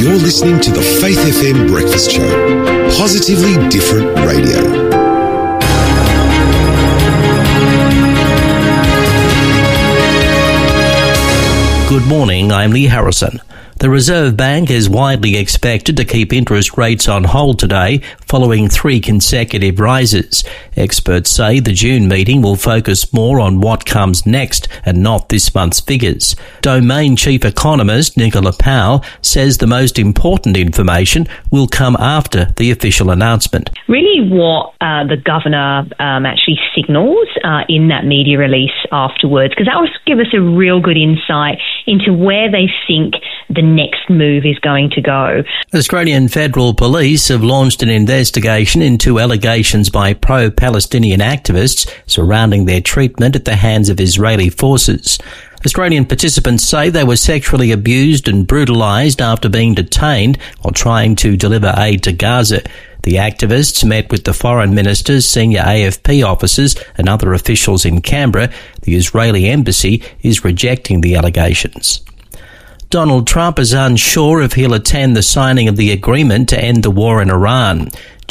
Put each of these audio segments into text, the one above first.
You're listening to the Faith FM Breakfast Show. Positively different radio. Good morning, I'm Lee Harrison. The Reserve Bank is widely expected to keep interest rates on hold today following 3 consecutive rises. Experts say the June meeting will focus more on what comes next and not this month's figures. Domain Chief Economist Nicola Powell says the most important information will come after the official announcement. Really what the Governor actually signals in that media release afterwards, because that will give us a real good insight into where they think the next move is going to go. Australian Federal Police have launched an investigation into allegations by pro-Palestinian activists surrounding their treatment at the hands of Israeli forces. Australian participants say they were sexually abused and brutalised after being detained while trying to deliver aid to Gaza. The activists met with the Foreign Minister's senior AFP officers and other officials in Canberra. The Israeli embassy is rejecting the allegations. Donald Trump is unsure if he'll attend the signing of the agreement to end the war in Iran.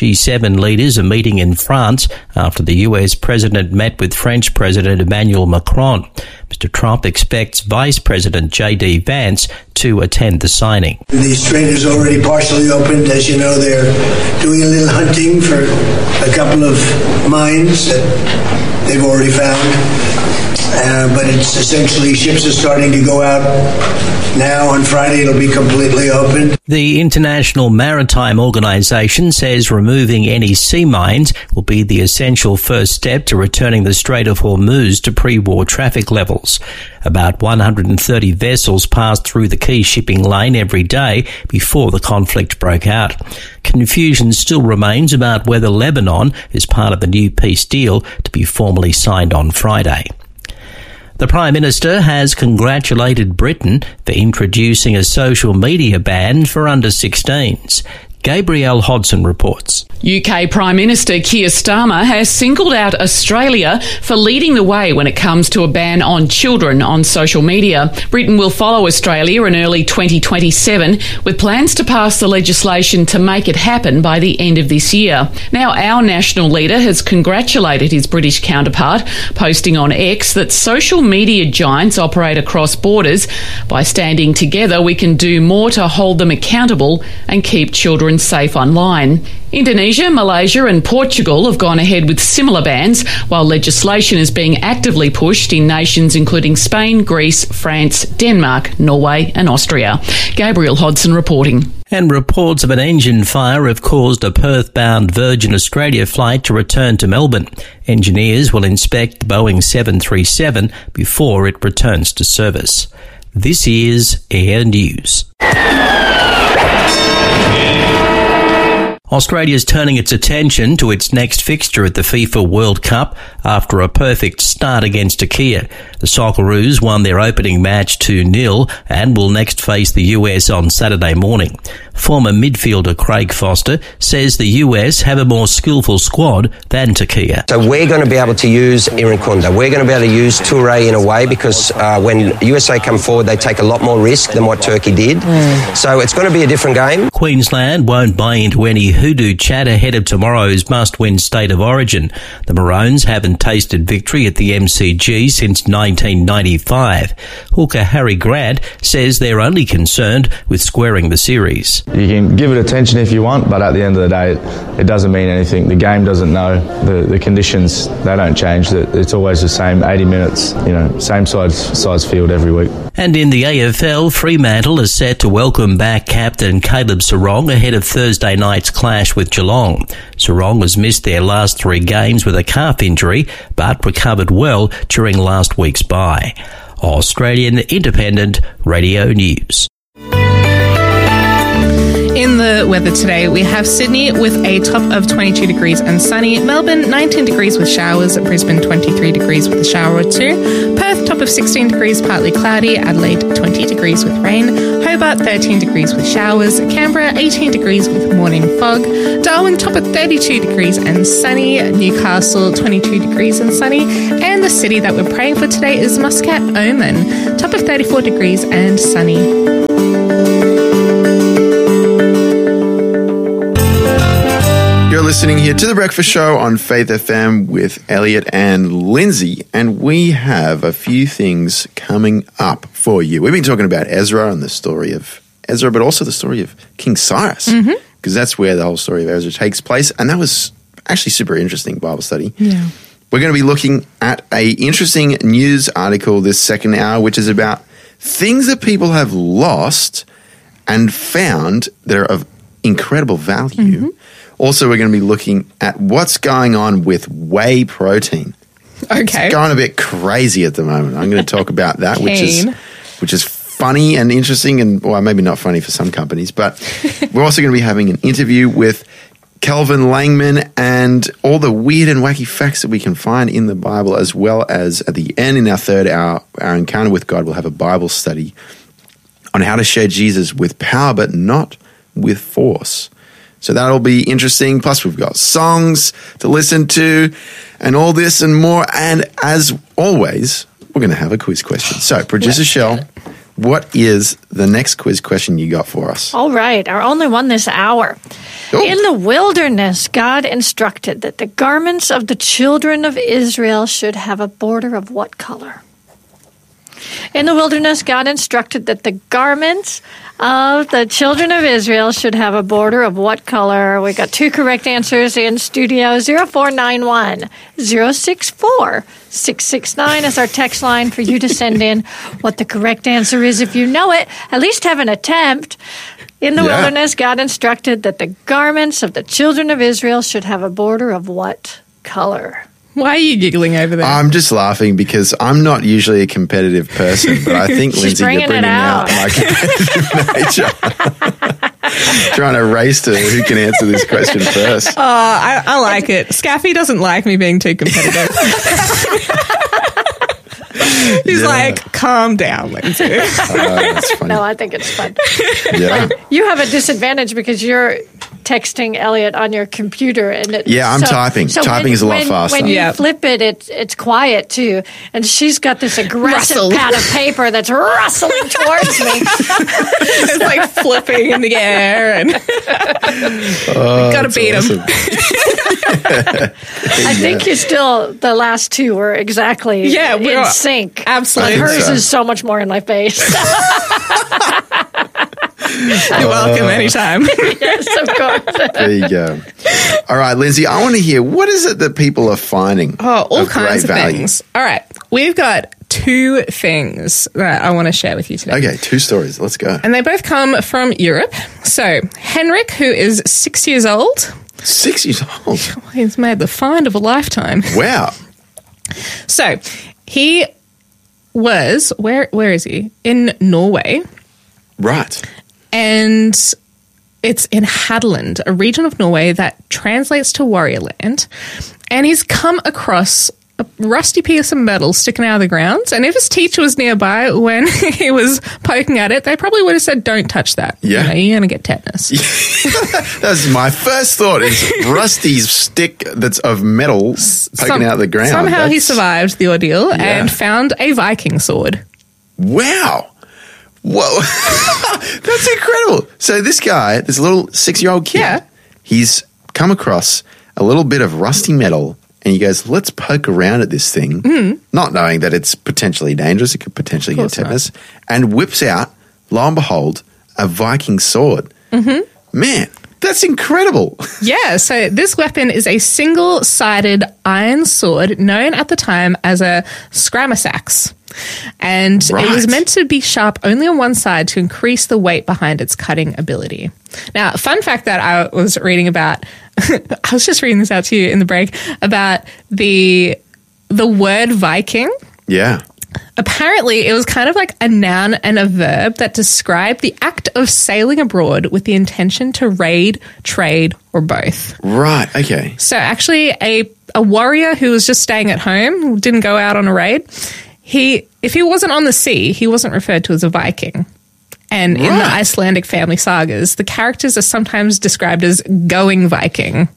G7 leaders are meeting in France after the US president met with French President Emmanuel Macron. Mr. Trump expects Vice President J.D. Vance to attend the signing. The strait is already partially opened. As you know, they're doing a little hunting for a couple of mines that they've already found. But it's essentially ships are starting to go out now. On Friday, it'll be completely open. The International Maritime Organization says removing any sea mines will be the essential first step to returning the Strait of Hormuz to pre-war traffic levels. About 130 vessels passed through the key shipping lane every day before the conflict broke out. Confusion still remains about whether Lebanon is part of the new peace deal to be formally signed on Friday. The Prime Minister has congratulated Britain for introducing a social media ban for under-16s. Gabrielle Hodson reports. UK Prime Minister Keir Starmer has singled out Australia for leading the way when it comes to a ban on children on social media. Britain will follow Australia in early 2027 with plans to pass the legislation to make it happen by the end of this year. Now, our national leader has congratulated his British counterpart, posting on X that social media giants operate across borders. By standing together, we can do more to hold them accountable and keep children safe online. Indonesia, Malaysia and Portugal have gone ahead with similar bans, while legislation is being actively pushed in nations including Spain, Greece, France, Denmark, Norway and Austria. Gabrielle Hodson reporting. And reports of an engine fire have caused a Perth-bound Virgin Australia flight to return to Melbourne. Engineers will inspect the Boeing 737 before it returns to service. This is Air News. Australia's turning its attention to its next fixture at the FIFA World Cup after a perfect start against Turkey. The Socceroos won their opening match 2-0 and will next face the US on Saturday morning. Former midfielder Craig Foster says the US have a more skillful squad than Turkey. So we're going to be able to use Irankunda. We're going to be able to use Toure in a way because when USA come forward, they take a lot more risk than what Turkey did. So it's going to be a different game. Queensland won't buy into any hoodoo chat ahead of tomorrow's must-win State of Origin. The Maroons haven't tasted victory at the MCG since 1995. Hooker Harry Grant says they're only concerned with squaring the series. You can give it attention if you want, but at the end of the day, it doesn't mean anything. The game doesn't know. The conditions, they don't change. It's always the same 80 minutes, same size field every week. And in the AFL, Fremantle is set to welcome back captain Caleb Serong ahead of Thursday night's clash with Geelong. Serong has missed their last 3 games with a calf injury, but recovered well during last week's bye. Australian Independent Radio News. In the weather today, we have Sydney with a top of 22 degrees and sunny, Melbourne 19 degrees with showers, Brisbane 23 degrees with a shower or 2, Perth top of 16 degrees partly cloudy, Adelaide 20 degrees with rain, Hobart 13 degrees with showers, Canberra 18 degrees with morning fog, Darwin top of 32 degrees and sunny, Newcastle 22 degrees and sunny, and the city that we're praying for today is Muscat, Oman, top of 34 degrees and sunny. listening here to The Breakfast Show on Faith FM with Elliot and Lindsay, and we have a few things coming up for you. We've been talking about Ezra and the story of Ezra, but also the story of King Cyrus, because that's where the whole story of Ezra takes place, and that was actually super interesting Bible study. Yeah. We're going to be looking at a interesting news article this second hour, which is about things that people have lost and found that are of incredible value. Also, we're going to be looking at what's going on with whey protein. Okay. It's going a bit crazy at the moment. I'm going to talk about that, which is funny and interesting, and well, maybe not funny for some companies, but we're also going to be having an interview with Calvin Langman and all the weird and wacky facts that we can find in the Bible, as well as at the end in our third hour, our encounter with God, we'll have a Bible study on how to share Jesus with power, but not with force. So that'll be interesting. Plus, we've got songs to listen to and all this and more. And as always, we're going to have a quiz question. So, Producer Shell, what is the next quiz question you got for us? All right, our only one this hour. Ooh. In the wilderness, God instructed that the garments of the children of Israel should have a border of what color? In the wilderness, God instructed that the garments of the children of Israel should have a border of what color? We got two correct answers in studio. 0491 064 669 is our text line for you to send in what the correct answer is. If you know it, at least have an attempt. In the wilderness, God instructed that the garments of the children of Israel should have a border of what color? Why are you giggling over there? I'm just laughing because I'm not usually a competitive person, but I think, Lindsay, you're bringing out my competitive nature. Trying to race to who can answer this question first. Oh, I like it. Scaffy doesn't like me being too competitive. He's like, calm down, Lindsay. That's funny. No, I think it's fun. Yeah. You have a disadvantage because you're texting Elliot on your computer, and I'm typing. Typing is a lot faster. When you flip it, it's quiet too, and she's got this aggressive pad of paper that's rustling towards me. It's like flipping in the air, and gotta beat him. I think you still the last two were exactly in sync. Absolutely, but hers is so much more in my face. You're welcome anytime. Yes, of course. There you go. All right, Lindsay, I want to hear, what is it that people are finding? Oh, all kinds of value? things. All right, we've got two things that I want to share with you today. Okay, two stories. Let's go. And they both come from Europe. So, Henrik, who is 6 years old. 6 years old? He's made the find of a lifetime. Wow. So, he was, where is he? In Norway. Right. And it's in Hadeland, a region of Norway that translates to Warrior Land. And he's come across a rusty piece of metal sticking out of the ground. And if his teacher was nearby when he was poking at it, they probably would have said, don't touch that. Yeah. You know, you're going to get tetanus. That's my first thought, is rusty stick that's of metal poking out of the ground. Somehow he survived the ordeal and found a Viking sword. Wow. Whoa. That's incredible. So this guy, this little 6-year-old kid, he's come across a little bit of rusty metal and he goes, let's poke around at this thing, not knowing that it's potentially dangerous. It could potentially get tetanus, and whips out, lo and behold, a Viking sword. Man, that's incredible. Yeah, so this weapon is a single-sided iron sword known at the time as a scramasax. And it was meant to be sharp only on one side to increase the weight behind its cutting ability. Now, a fun fact that I was reading about, I was just reading this out to you in the break, about the word Viking. Yeah. Apparently, it was kind of like a noun and a verb that described the act of sailing abroad with the intention to raid, trade, or both. Right, okay. So actually, a warrior who was just staying at home, didn't go out on a raid, if he wasn't on the sea, he wasn't referred to as a Viking. And in the Icelandic family sagas, the characters are sometimes described as going Viking.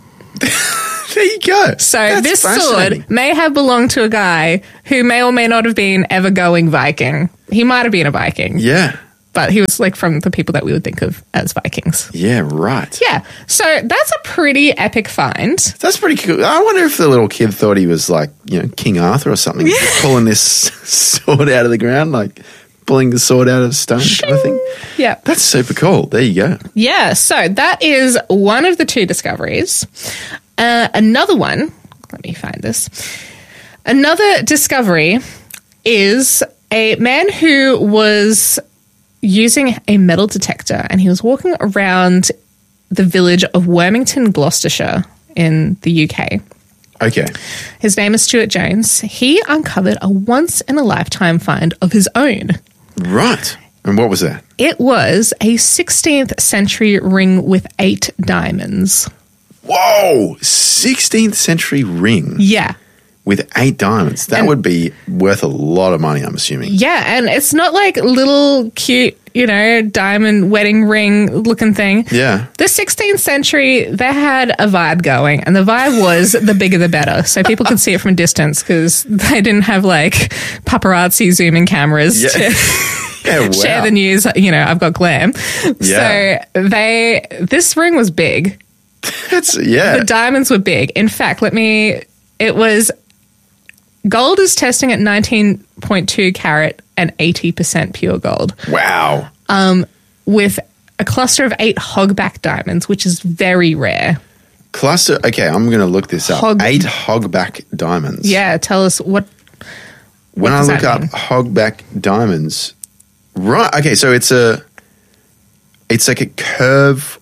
There you go. So this sword may have belonged to a guy who may or may not have been ever going Viking. He might have been a Viking. Yeah. but he was like from the people that we would think of as Vikings. Yeah, right. Yeah. So that's a pretty epic find. That's pretty cool. I wonder if the little kid thought he was like, King Arthur or something, pulling this sword out of the ground, like pulling the sword out of stone kind of thing. Yeah. That's super cool. There you go. Yeah. So that is one of the two discoveries. Another one, let me find this. Another discovery is a man who was using a metal detector, and he was walking around the village of Wormington, Gloucestershire in the UK. Okay. His name is Stuart Jones. He uncovered a once-in-a-lifetime find of his own. Right. And what was that? It was a 16th century ring with 8 diamonds. Whoa! 16th century ring. Yeah. With 8 diamonds. That would be worth a lot of money, I'm assuming. Yeah, and it's not like little cute, diamond wedding ring looking thing. Yeah. The 16th century, they had a vibe going, and the vibe was the bigger the better. So people could see it from a distance because they didn't have like paparazzi zooming cameras to share the news. I've got glam. Yeah. So this ring was big. The diamonds were big. In fact, it was... Gold is testing at 19.2 carat and 80% pure gold. Wow. With a cluster of 8 hogback diamonds, which is very rare. Cluster? Okay, I'm going to look this up. 8 hogback diamonds. Yeah, tell us what I look up hogback diamonds, right? Okay, so it's like a curved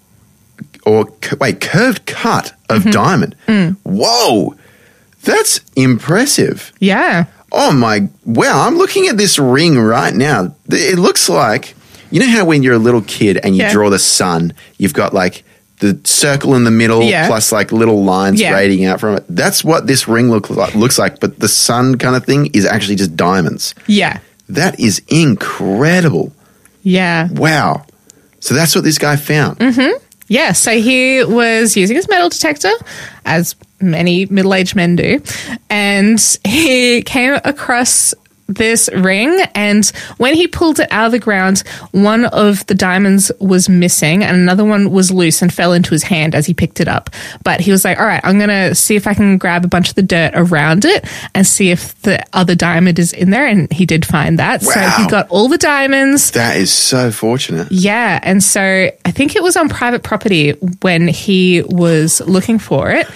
cut of diamond. Whoa. That's impressive. Yeah. Oh wow, I'm looking at this ring right now. It looks like, how when you're a little kid and you draw the sun, you've got like the circle in the middle plus like little lines radiating out from it. That's what this ring looks like, but the sun kind of thing is actually just diamonds. Yeah. That is incredible. Yeah. Wow. So that's what this guy found. Mm-hmm. Yeah, so he was using his metal detector, as many middle-aged men do, and he came across this ring, and when he pulled it out of the ground, one of the diamonds was missing and another one was loose and fell into his hand as he picked it up. But he was like, all right, I'm going to see if I can grab a bunch of the dirt around it and see if the other diamond is in there, and he did find that. Wow. So he got all the diamonds. That is so fortunate. Yeah, and so I think it was on private property when he was looking for it.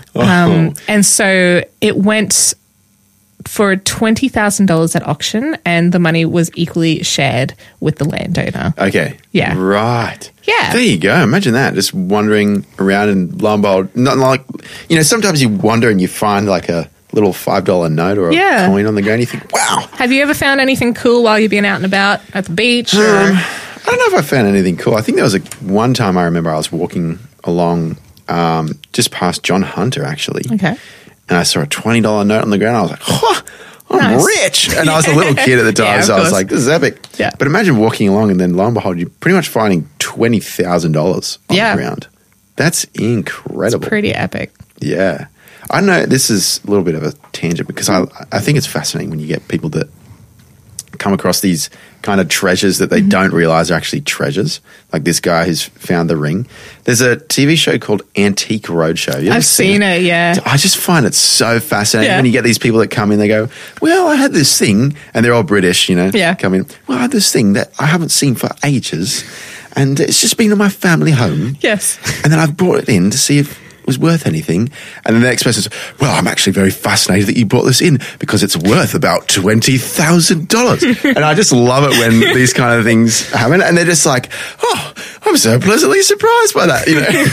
And so it went for $20,000 at auction, and the money was equally shared with the landowner. Okay. Yeah. Right. Yeah. There you go. Imagine that. Just wandering around and lo and behold, not like, sometimes you wander and you find like a little $5 note or a coin on the ground. You think, wow. Have you ever found anything cool while you've been out and about at the beach? I don't know if I found anything cool. I think there was one time I remember I was walking along just past John Hunter, actually. Okay. And I saw a $20 note on the ground. I was like, I'm rich. And I was a little kid at the time, so I was like, this is epic. Yeah. But imagine walking along and then lo and behold, you're pretty much finding $20,000 on the ground. That's incredible. It's pretty epic. Yeah. I know this is a little bit of a tangent because I think it's fascinating when you get people that come across these kind of treasures that they don't realize are actually treasures. Like this guy who's found the ring. There's a TV show called Antique Roadshow. I've seen it, yeah. I just find it so fascinating when you get these people that come in, they go, well, I had this thing, and they're all British, come in, well, I had this thing that I haven't seen for ages, and it's just been in my family home. Yes. And then I've brought it in to see if was worth anything, and then the next person says, well, I'm actually very fascinated that you brought this in because it's worth about $20,000. And I just love it when these kind of things happen, and they're just like, oh, I'm so pleasantly surprised by that,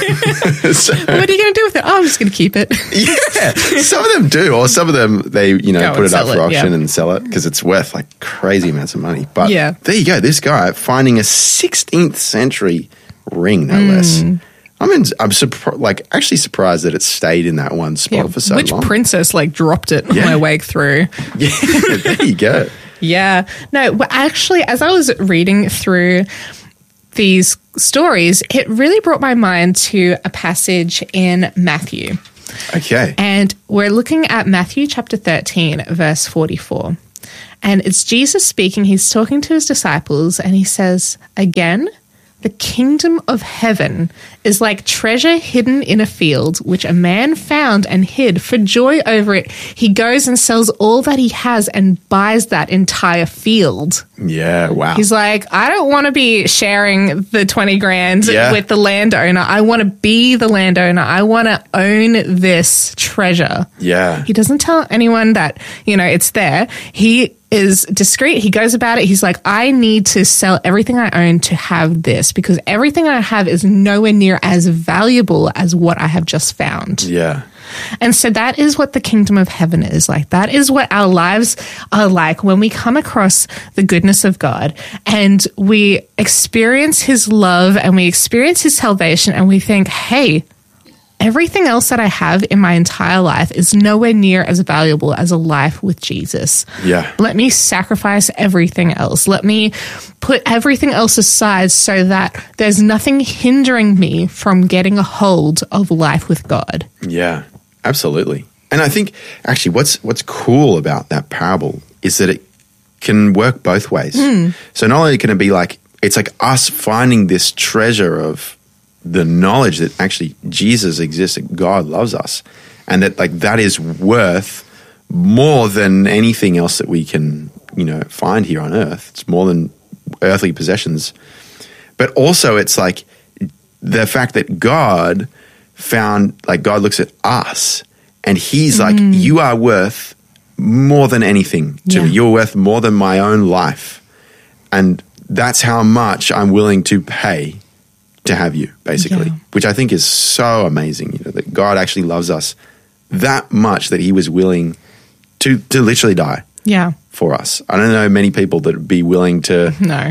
So, what are you going to do with it? Oh, I'm just going to keep it. Yeah, some of them do, or some of them they put it up for auction and sell it because it's worth like crazy amounts of money. But there you go, this guy finding a 16th century ring, no less. I'm actually surprised that it stayed in that one spot for so long. Which princess dropped it on my way through? Yeah, there you go. Yeah. No, actually, as I was reading through these stories, it really brought my mind to a passage in Matthew. Okay. And we're looking at Matthew chapter 13, verse 44. And it's Jesus speaking. He's talking to his disciples and he says, again, the kingdom of heaven is like treasure hidden in a field, which a man found and hid. For joy over it, he goes and sells all that he has and buys that entire field. Yeah, wow. He's like, I don't want to be sharing the 20 grand with the landowner. I want to be the landowner. I want to own this treasure. Yeah. He doesn't tell anyone that, it's there. He is discreet. He goes about it. He's like, I need to sell everything I own to have this because everything I have is nowhere near as valuable as what I have just found. Yeah. And so that is what the kingdom of heaven is like. That is what our lives are like when we come across the goodness of God and we experience his love and we experience his salvation and we think, hey, everything else that I have in my entire life is nowhere near as valuable as a life with Jesus. Yeah. Let me sacrifice everything else. Let me put everything else aside so that there's nothing hindering me from getting a hold of life with God. Yeah, absolutely. And I think actually what's cool about that parable is that it can work both ways. So not only can it be like, it's like us finding this treasure of the knowledge that actually Jesus exists, that God loves us, and that that is worth more than anything else that we can, find here on earth. It's more than earthly possessions. But also it's like the fact that God looks at us and he's like, you are worth more than anything to me. You're worth more than my own life. And that's how much I'm willing to pay to have you, basically, which I think is so amazing, that God actually loves us that much that he was willing to literally die for us. I don't know many people that would be willing to,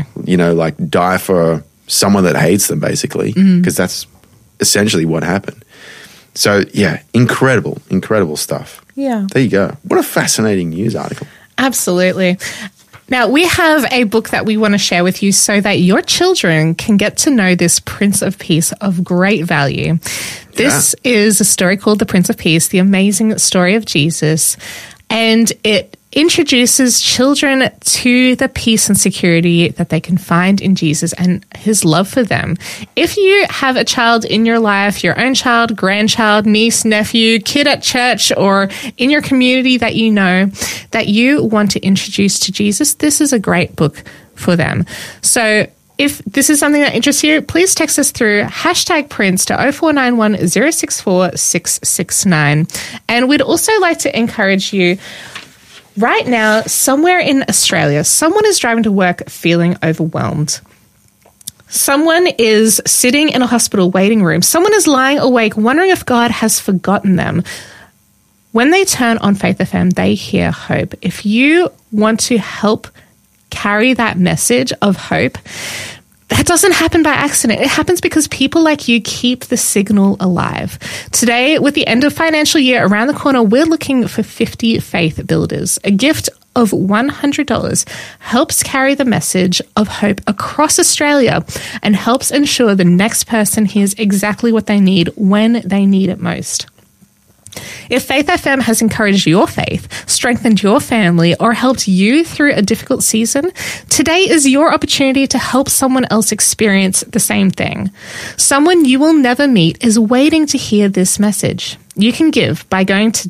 die for someone that hates them, basically, because that's essentially what happened. So, yeah, incredible stuff. Yeah. There you go. What a fascinating news article. Absolutely. Now, we have a book that we want to share with you so that your children can get to know this Prince of Peace of great value. This is a story called The Prince of Peace, the amazing story of Jesus, and it introduces children to the peace and security that they can find in Jesus and his love for them. If you have a child in your life, your own child, grandchild, niece, nephew, kid at church, or in your community that you know that you want to introduce to Jesus, this is a great book for them. So if this is something that interests you, please text us through #Prince to 0491 064 669. And we'd also like to encourage you. Right now, somewhere in Australia, someone is driving to work feeling overwhelmed. Someone is sitting in a hospital waiting room. Someone is lying awake wondering if God has forgotten them. When they turn on Faith FM, they hear hope. If you want to help carry that message of hope, that doesn't happen by accident. It happens because people like you keep the signal alive. Today, with the end of financial year around the corner, we're looking for 50 faith builders. A gift of $100 helps carry the message of hope across Australia and helps ensure the next person hears exactly what they need when they need it most. If Faith FM has encouraged your faith, strengthened your family, or helped you through a difficult season, today is your opportunity to help someone else experience the same thing. Someone you will never meet is waiting to hear this message. You can give by going to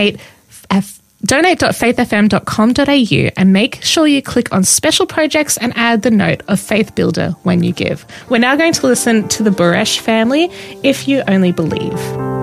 donate.faithfm.com.au and make sure you click on special projects and add the note of Faith Builder when you give. We're now going to listen to the Buresh family, If You Only Believe.